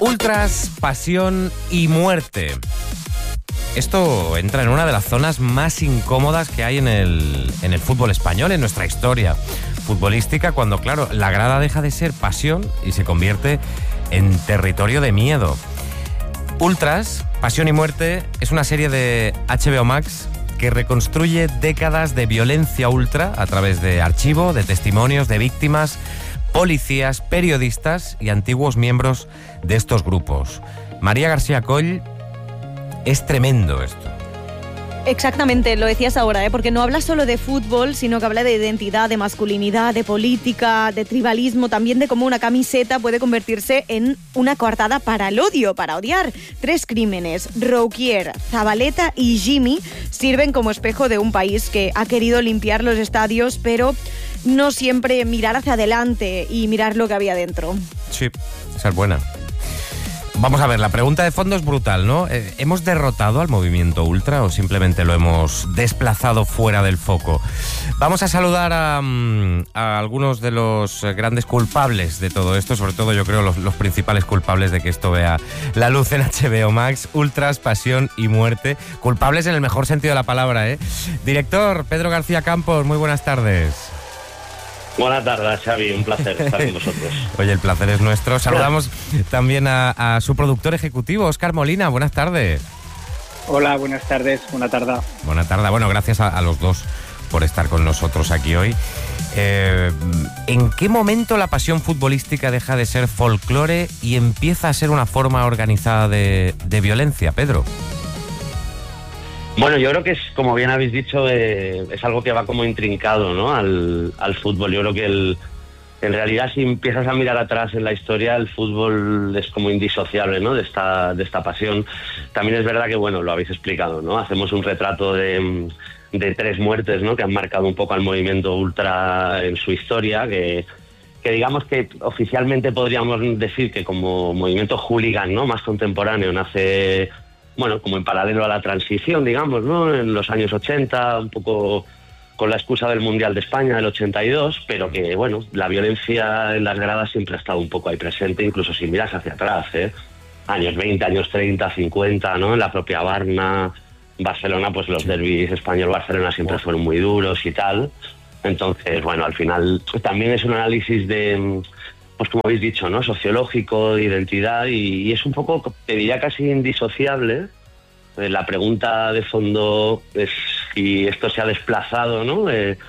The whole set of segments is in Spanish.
Ultras, pasión y muerte. Esto entra en una de las zonas más incómodas que hay en el fútbol español, en nuestra historia futbolística, cuando, claro, la grada deja de ser pasión y se convierte en territorio de miedo. Ultras, pasión y muerte es una serie de HBO Max que reconstruye décadas de violencia ultra a través de archivo, de testimonios, de víctimas, policías, periodistas y antiguos miembros de estos grupos. María García Coll, es tremendo esto. Exactamente, lo decías ahora, porque no habla solo de fútbol, sino que habla de identidad, de masculinidad, de política, de tribalismo, también de cómo una camiseta puede convertirse en una coartada para el odio, para odiar. 3 crímenes, Rouquier, Zabaleta y Jimmy, sirven como espejo de un país que ha querido limpiar los estadios, pero no siempre mirar hacia adelante y mirar lo que había dentro. Sí, esa es buena. Vamos a ver, la pregunta de fondo es brutal, ¿no? ¿Hemos derrotado al movimiento ultra o simplemente lo hemos desplazado fuera del foco? Vamos a saludar a algunos de los grandes culpables de todo esto, sobre todo yo creo los principales culpables de que esto vea la luz en HBO Max. Ultras, pasión y muerte. Culpables en el mejor sentido de la palabra, ¿eh? Director Pedro García Campos, muy buenas tardes. Buenas tardes, Xavi, un placer estar con vosotros. Oye, el placer es nuestro. Saludamos también a su productor ejecutivo, Óscar Molina. Buenas tardes. Hola, buenas tardes, buena tarde. Buena tarde. Bueno, gracias a los dos por estar con nosotros aquí hoy. ¿En qué momento la pasión futbolística deja de ser folclore y empieza a ser una forma organizada de violencia, Pedro? Bueno, yo creo que es, como bien habéis dicho, es algo que va como intrincado, ¿no? al fútbol. Yo creo que en realidad, si empiezas a mirar atrás en la historia, el fútbol es como indisociable, ¿no? de esta pasión. También es verdad que, bueno, lo habéis explicado, ¿no? Hacemos un retrato de 3 muertes, ¿no? Que han marcado un poco al movimiento ultra en su historia, que digamos que oficialmente podríamos decir que como movimiento hooligan, ¿no? Más contemporáneo, nace, bueno, como en paralelo a la transición, digamos, ¿no? En los años 80, un poco con la excusa del Mundial de España del 82, pero que, bueno, la violencia en las gradas siempre ha estado un poco ahí presente, incluso si miras hacia atrás, ¿eh? Años 20, años 30, 50, ¿no? En la propia Barna, Barcelona, pues los derbis español-Barcelona siempre fueron muy duros y tal. Entonces, bueno, al final pues, también es un análisis de, pues como habéis dicho, ¿no? Sociológico, de identidad, y es un poco, te diría casi indisociable. La pregunta de fondo es si esto se ha desplazado, ¿no?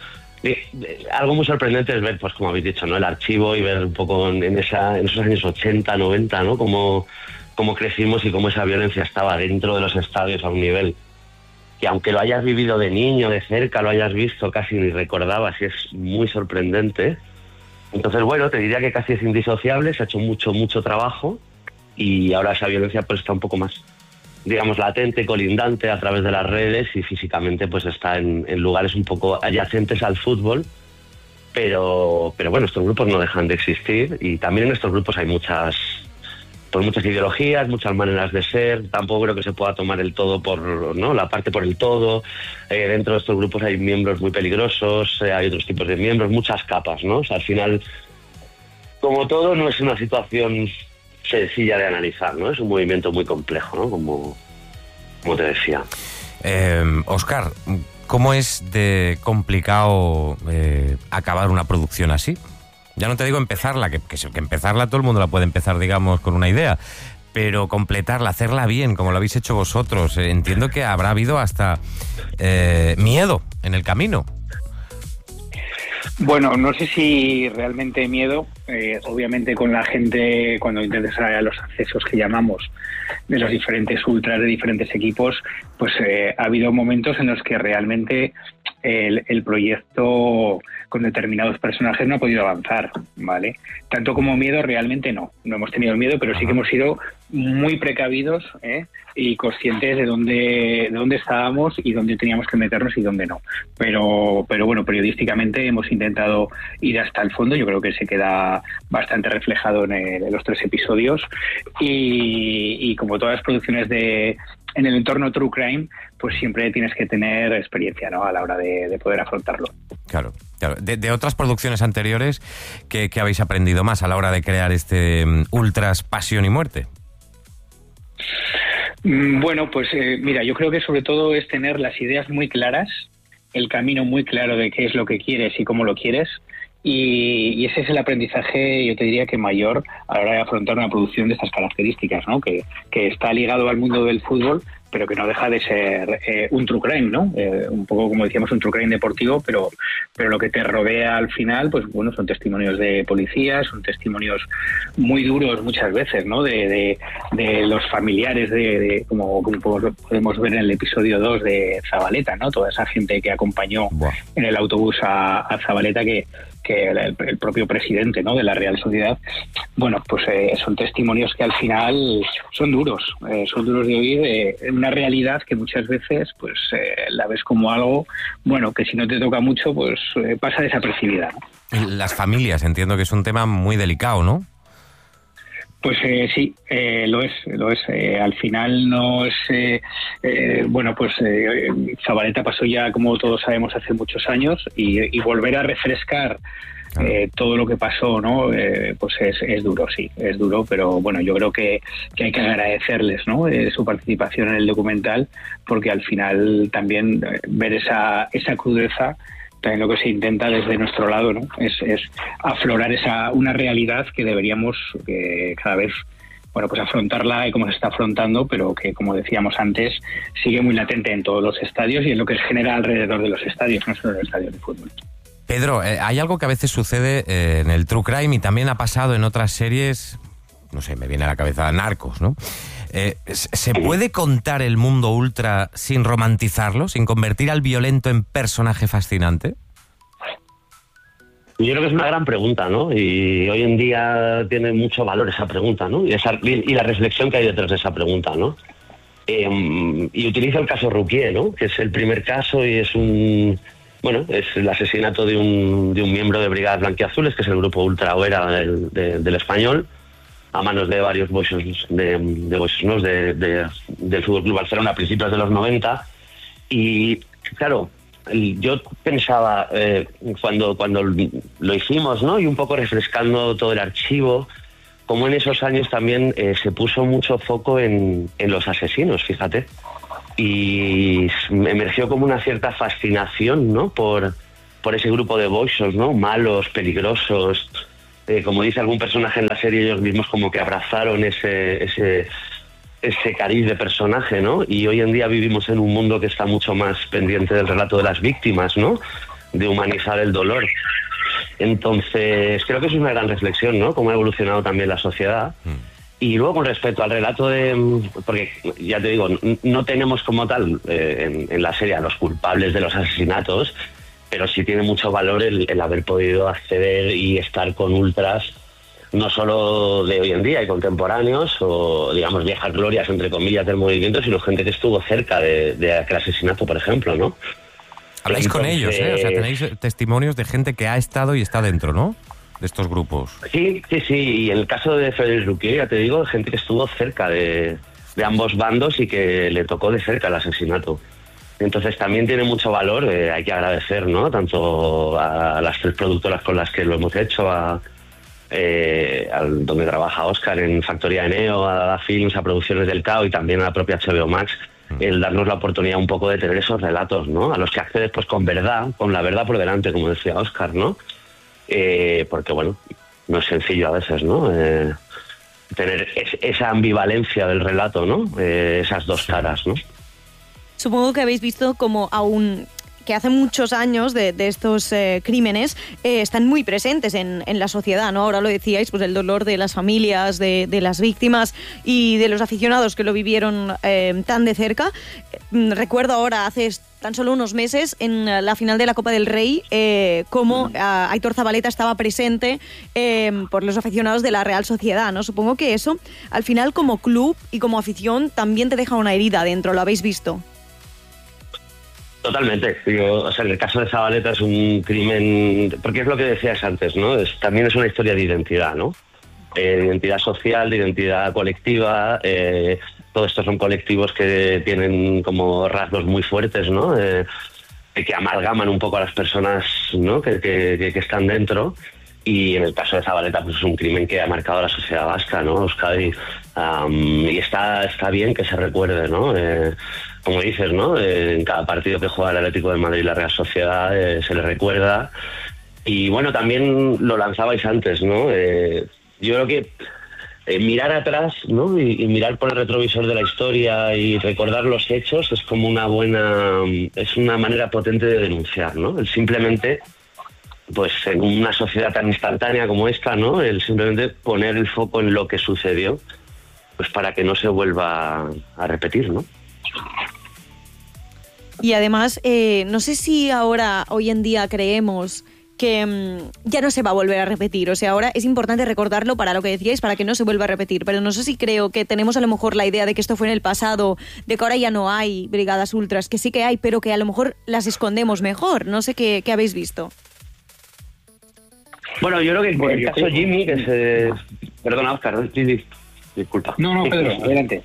Algo muy sorprendente es ver, pues como habéis dicho, ¿no? El archivo y ver un poco en esos años 80, 90, ¿no? Cómo crecimos y cómo esa violencia estaba dentro de los estadios a un nivel que, aunque lo hayas vivido de niño, de cerca, lo hayas visto, casi ni recordabas, y es muy sorprendente. Entonces, bueno, te diría que casi es indisociable, se ha hecho mucho trabajo, y ahora esa violencia pues está un poco más, digamos, latente, colindante a través de las redes, y físicamente pues está en lugares un poco adyacentes al fútbol, pero bueno, estos grupos no dejan de existir, y también en estos grupos hay muchas ideologías, muchas maneras de ser. Tampoco creo que se pueda tomar el todo ¿no? La parte por el todo. Dentro de estos grupos hay miembros muy peligrosos, hay otros tipos de miembros, muchas capas, ¿no? O sea, al final, como todo, no es una situación sencilla de analizar, ¿no? Es un movimiento muy complejo, ¿no? Como te decía. Óscar, ¿cómo es de complicado acabar una producción así? Ya no te digo empezarla, que empezarla todo el mundo la puede empezar, digamos, con una idea, pero completarla, hacerla bien, como lo habéis hecho vosotros. Entiendo que habrá habido hasta miedo en el camino. Bueno, no sé si realmente miedo. Obviamente con la gente, cuando intentes a los accesos que llamamos de los diferentes ultras de diferentes equipos, pues ha habido momentos en los que realmente el proyecto con determinados personajes no ha podido avanzar, ¿vale? Tanto como miedo, realmente no hemos tenido miedo, pero sí que hemos sido muy precavidos, y conscientes de dónde estábamos y dónde teníamos que meternos y dónde no. Pero bueno, periodísticamente hemos intentado ir hasta el fondo. Yo creo que se queda bastante reflejado en los 3 episodios, y como todas las producciones en el entorno True Crime, pues siempre tienes que tener experiencia, ¿no? A la hora de poder afrontarlo. Claro. De otras producciones anteriores, ¿qué habéis aprendido más a la hora de crear este Ultras, pasión y muerte? Bueno, pues mira, yo creo que sobre todo es tener las ideas muy claras, el camino muy claro de qué es lo que quieres y cómo lo quieres. Y ese es el aprendizaje, yo te diría que mayor a la hora de afrontar una producción de estas características, ¿no? Que está ligado al mundo del fútbol, pero que no deja de ser un true crime, ¿no? Un poco como decíamos, un true crime deportivo, pero lo que te rodea al final, pues bueno, son testimonios de policías, son testimonios muy duros muchas veces, ¿no? De los familiares, como podemos ver en el episodio 2 de Zabaleta, ¿no? Toda esa gente que acompañó en el autobús a Zabaleta, que el propio presidente, ¿no?, de la Real Sociedad. Bueno, pues son testimonios que al final son duros de oír, una realidad que muchas veces pues la ves como algo, bueno, que si no te toca mucho, pues pasa desapercibida, ¿no? Las familias, entiendo que es un tema muy delicado, ¿no? Pues sí, lo es. Al final no es... bueno, pues Zabaleta pasó ya, como todos sabemos, hace muchos años y volver a refrescar todo lo que pasó, ¿no? Pues es duro, sí, es duro, pero bueno, yo creo que hay que agradecerles, ¿no? Su participación en el documental, porque al final también ver esa crudeza, también lo que se intenta desde nuestro lado, ¿no? Es aflorar una realidad que deberíamos cada vez, bueno, pues afrontarla y como se está afrontando, pero que, como decíamos antes, sigue muy latente en todos los estadios y en lo que se genera alrededor de los estadios, no solo en los estadios de fútbol. Pedro, hay algo que a veces sucede en el True Crime y también ha pasado en otras series, no sé, me viene a la cabeza Narcos, ¿no? ¿Se puede contar el mundo ultra sin romantizarlo, sin convertir al violento en personaje fascinante? Yo creo que es una gran pregunta, ¿no? Y hoy en día tiene mucho valor esa pregunta, ¿no? Y la reflexión que hay detrás de esa pregunta, ¿no? Y utilizo el caso Ruquier, ¿no? Que es el primer caso y es es el asesinato de un miembro de Brigadas Blanquiazules, que es el grupo ultra o era del Español, a manos de varios boixos del Fútbol Club Barcelona a principios de los 90. Y claro, yo pensaba cuando lo hicimos, ¿no? Y un poco refrescando todo el archivo, como en esos años también se puso mucho foco en los asesinos, fíjate, y emergió como una cierta fascinación, ¿no? Por ese grupo de boixos, ¿no? Malos, peligrosos. Como dice algún personaje en la serie, ellos mismos como que abrazaron ese cariz de personaje, ¿no? Y hoy en día vivimos en un mundo que está mucho más pendiente del relato de las víctimas, ¿no? De humanizar el dolor. Entonces, creo que es una gran reflexión, ¿no? Cómo ha evolucionado también la sociedad. Y luego, con respecto al relato porque, ya te digo, no tenemos como tal en la serie a los culpables de los asesinatos, pero sí tiene mucho valor el haber podido acceder y estar con ultras, no solo de hoy en día y contemporáneos, o digamos viejas glorias, entre comillas, del movimiento, sino gente que estuvo cerca de aquel asesinato, por ejemplo, ¿no? Habláis con ellos, ¿eh? O sea, tenéis testimonios de gente que ha estado y está dentro, ¿no?, de estos grupos. Sí, y en el caso de Félix Ruquier, ya te digo, gente que estuvo cerca de ambos bandos y que le tocó de cerca el asesinato. Entonces también tiene mucho valor, hay que agradecer, ¿no?, tanto a las 3 productoras con las que lo hemos hecho, donde trabaja Óscar en Factoría Eneo, a Dada Films, a Producciones del Cao y también a la propia HBO Max, el darnos la oportunidad un poco de tener esos relatos, ¿no?, a los que accedes pues con la verdad por delante, como decía Óscar, ¿no? Porque bueno, no es sencillo a veces, ¿no? Tener esa ambivalencia del relato, ¿no? Esas dos caras, ¿no? Supongo que habéis visto como aún que hace muchos años de estos crímenes están muy presentes en la sociedad, ¿no? Ahora lo decíais, pues el dolor de las familias, de las víctimas y de los aficionados que lo vivieron tan de cerca. Recuerdo ahora, hace tan solo unos meses, en la final de la Copa del Rey, cómo Aitor Zabaleta estaba presente por los aficionados de la Real Sociedad, ¿no? Supongo que eso, al final, como club y como afición, también te deja una herida dentro, ¿lo habéis visto? Totalmente. En el caso de Zabaleta es un crimen, porque es lo que decías antes, ¿no? También es una historia de identidad, ¿no? De identidad social, de identidad colectiva. Todos estos son colectivos que tienen como rasgos muy fuertes, ¿no? Que amalgaman un poco a las personas, ¿no?, que están dentro. Y en el caso de Zabaleta, pues es un crimen que ha marcado a la sociedad vasca, ¿no, Euskadi? Y está bien que se recuerde, ¿no? Como dices, ¿no? En cada partido que juega el Atlético de Madrid y la Real Sociedad se le recuerda. Y bueno, también lo lanzabais antes, ¿no? Yo creo que mirar atrás, ¿no? Y mirar por el retrovisor de la historia y recordar los hechos es como es una manera potente de denunciar, ¿no? El simplemente, pues en una sociedad tan instantánea como esta, ¿no? El simplemente poner el foco en lo que sucedió, pues para que no se vuelva a repetir, ¿no? Y además, no sé si hoy en día creemos que ya no se va a volver a repetir. O sea, ahora es importante recordarlo para lo que decíais, para que no se vuelva a repetir. Pero no sé si creo que tenemos a lo mejor la idea de que esto fue en el pasado, de que ahora ya no hay brigadas ultras, que sí que hay, pero que a lo mejor las escondemos mejor. No sé qué habéis visto. Bueno, yo creo que el caso Jimmy, que se... Perdona, Óscar, disculpa. No, Pedro, adelante.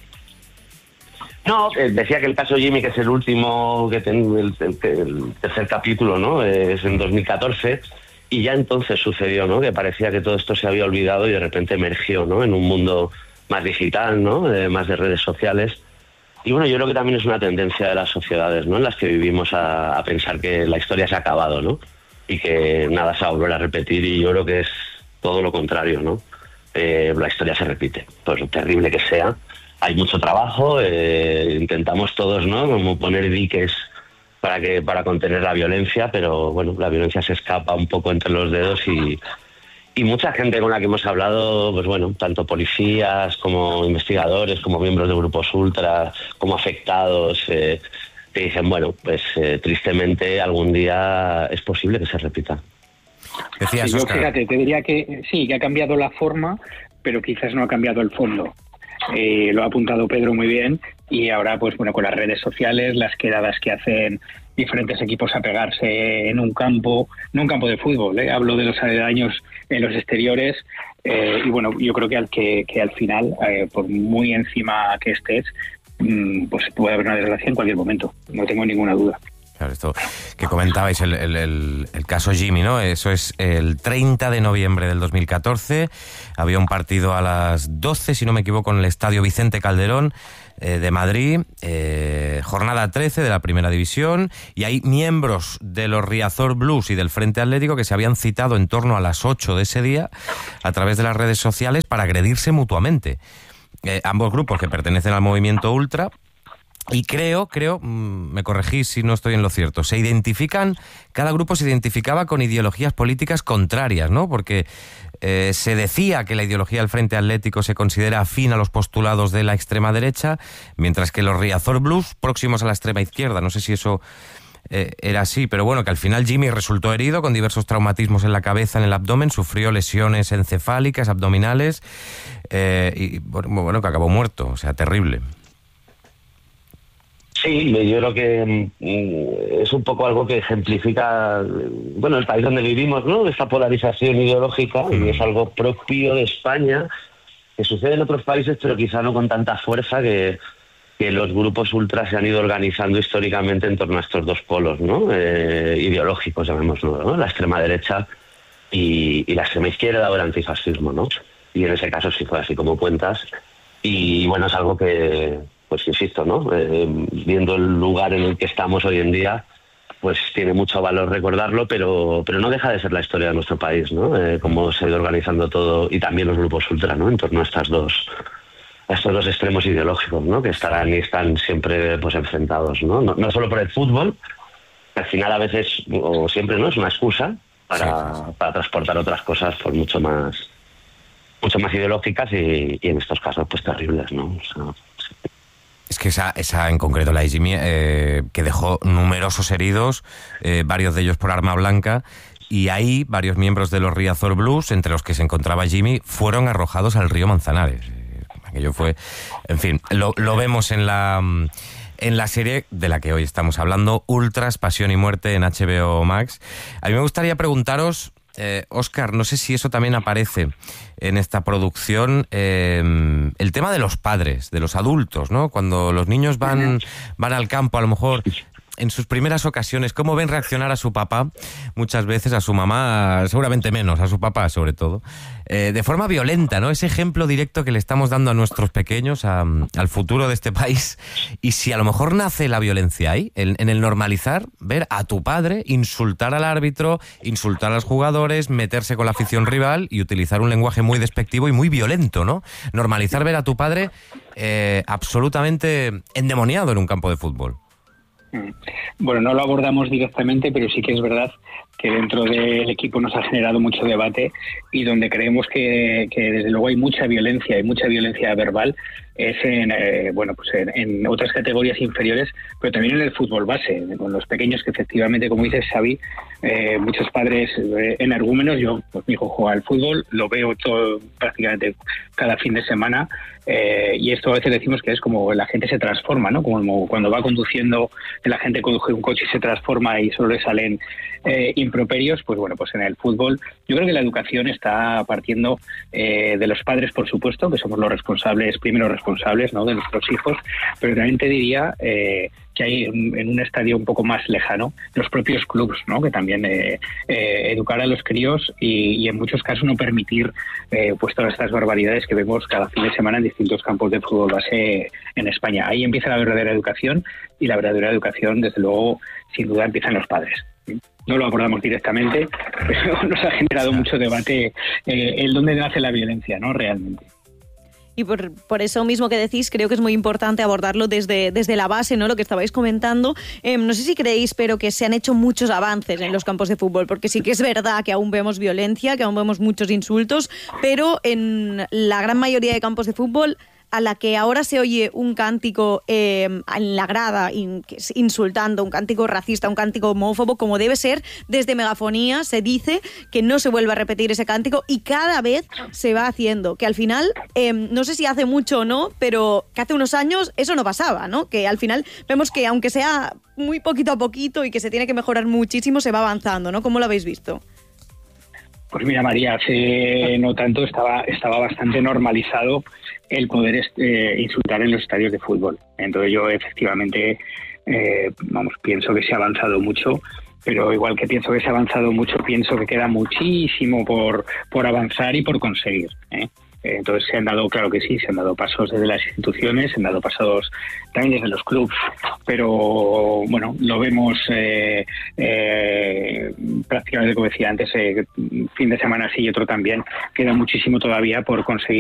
No, decía que el caso Jimmy, que es el último, el tercer capítulo, ¿no? Es en 2014, y ya entonces sucedió, ¿no? Que parecía que todo esto se había olvidado y de repente emergió, ¿no? En un mundo más digital, ¿no? Más de redes sociales. Y bueno, yo creo que también es una tendencia de las sociedades, ¿no? En las que vivimos a pensar que la historia se ha acabado, ¿no? Y que nada se va a volver a repetir, y yo creo que es todo lo contrario, ¿no? La historia se repite, por lo terrible que sea. Hay mucho trabajo, intentamos todos, ¿no? Como poner diques para contener la violencia, pero bueno, la violencia se escapa un poco entre los dedos y mucha gente con la que hemos hablado, pues bueno, tanto policías como investigadores, como miembros de grupos ultra, como afectados, te dicen, bueno, pues tristemente algún día es posible que se repita. Decías, yo, Óscar. fíjate, te diría que sí, que ha cambiado la forma, pero quizás no ha cambiado el fondo. Lo ha apuntado Pedro muy bien, y ahora, pues bueno, con las redes sociales, las quedadas que hacen diferentes equipos a pegarse en un campo, no un campo de fútbol, hablo de los aledaños en los exteriores, y bueno, yo creo que al final, por muy encima que estés, pues puede haber una desgracia en cualquier momento, no tengo ninguna duda. Claro, esto que comentabais, el caso Jimmy, ¿no? Eso es el 30 de noviembre del 2014. Había un partido a las 12, si no me equivoco, en el Estadio Vicente Calderón de Madrid, jornada 13 de la Primera División, y hay miembros de los Riazor Blues y del Frente Atlético que se habían citado en torno a las 8 de ese día a través de las redes sociales para agredirse mutuamente. Ambos grupos que pertenecen al movimiento ultra. Y creo, me corregís si no estoy en lo cierto, cada grupo se identificaba con ideologías políticas contrarias, ¿no? Porque se decía que la ideología del Frente Atlético se considera afín a los postulados de la extrema derecha, mientras que los Riazor Blues, próximos a la extrema izquierda. No sé si eso era así, pero bueno, que al final Jimmy resultó herido con diversos traumatismos en la cabeza, en el abdomen, sufrió lesiones encefálicas, abdominales, y bueno, que acabó muerto, o sea, terrible. Sí, yo creo que es un poco algo que ejemplifica, bueno, el país donde vivimos, ¿no? Esta polarización ideológica, y es algo propio de España, que sucede en otros países, pero quizá no con tanta fuerza, que los grupos ultras se han ido organizando históricamente en torno a estos dos polos, ¿no? Ideológicos, llamémoslo, ¿no? La extrema derecha y la extrema izquierda, o el antifascismo, ¿no? Y en ese caso sí fue así como cuentas. Y bueno, es algo que, pues insisto, ¿no? Viendo el lugar en el que estamos hoy en día, pues tiene mucho valor recordarlo, pero no deja de ser la historia de nuestro país, ¿no? Cómo se ha ido organizando todo, y también los grupos ultra, ¿no? En torno a estos dos extremos ideológicos, ¿no? Que estarán y están siempre, pues, enfrentados, ¿no? No solo por el fútbol, que al final a veces, o siempre, ¿no? Es una excusa para transportar otras cosas, pues mucho más ideológicas y en estos casos, pues terribles, ¿no? O sea, es que esa en concreto, la de Jimmy, que dejó numerosos heridos, varios de ellos por arma blanca, y ahí varios miembros de los Riazor Blues, entre los que se encontraba Jimmy, fueron arrojados al río Manzanares. Aquello fue, en fin, lo vemos en la serie de la que hoy estamos hablando, Ultras, Pasión y Muerte, en HBO Max. A mí me gustaría preguntaros, Óscar, no sé si eso también aparece en esta producción, el tema de los padres, de los adultos, ¿no? Cuando los niños van al campo, a lo mejor en sus primeras ocasiones, cómo ven reaccionar a su papá, muchas veces a su mamá, seguramente menos, a su papá sobre todo, de forma violenta, ¿no? Ese ejemplo directo que le estamos dando a nuestros pequeños, al futuro de este país. Y si a lo mejor nace la violencia ahí, en el normalizar, ver a tu padre insultar al árbitro, insultar a los jugadores, meterse con la afición rival y utilizar un lenguaje muy despectivo y muy violento, ¿no? Normalizar ver a tu padre absolutamente endemoniado en un campo de fútbol. Bueno, no lo abordamos directamente, pero sí que es verdad que dentro del equipo nos ha generado mucho debate, y donde creemos que desde luego hay mucha violencia verbal es en otras categorías inferiores, pero también en el fútbol base, con los pequeños, que efectivamente, como dices, Xavi, muchos padres energúmenos. Yo, pues mi hijo juega al fútbol, lo veo todo prácticamente cada fin de semana, y esto a veces decimos que es como la gente se transforma, ¿no? Como cuando va conduciendo, la gente conduce un coche y se transforma y solo le salen improperios. Pues bueno, pues en el fútbol yo creo que la educación está partiendo de los padres, por supuesto, que somos los primeros responsables, ¿no?, de nuestros hijos, pero también te diría que hay en un estadio un poco más lejano los propios clubs, ¿no?, que también educar a los críos y en muchos casos no permitir pues todas estas barbaridades que vemos cada fin de semana en distintos campos de fútbol base en España. Ahí empieza la verdadera educación, y la verdadera educación, desde luego, sin duda, empieza en los padres. No lo abordamos directamente, pero nos ha generado mucho debate el dónde nace la violencia, ¿no?, realmente. Y por eso mismo que decís, creo que es muy importante abordarlo desde la base, ¿no?, lo que estabais comentando. No sé si creéis, pero que se han hecho muchos avances en los campos de fútbol, porque sí que es verdad que aún vemos violencia, que aún vemos muchos insultos, pero en la gran mayoría de campos de fútbol, a la que ahora se oye un cántico en la grada insultando, un cántico racista, un cántico homófobo, como debe ser, desde megafonía se dice que no se vuelve a repetir ese cántico, y cada vez se va haciendo, que al final, no sé si hace mucho o no, pero que hace unos años eso no pasaba, ¿no? Que al final vemos que, aunque sea muy poquito a poquito y que se tiene que mejorar muchísimo, se va avanzando, ¿no? ¿Cómo lo habéis visto? Pues mira, María, hace no tanto estaba bastante normalizado el poder insultar en los estadios de fútbol. Entonces yo efectivamente, pienso que se ha avanzado mucho, pero igual que pienso que se ha avanzado mucho, pienso que queda muchísimo por avanzar y por conseguir, ¿eh? Entonces se han dado pasos desde las instituciones, se han dado pasos también desde los clubes, pero bueno, lo vemos prácticamente, como decía antes, fin de semana sí y otro también, queda muchísimo todavía por conseguir.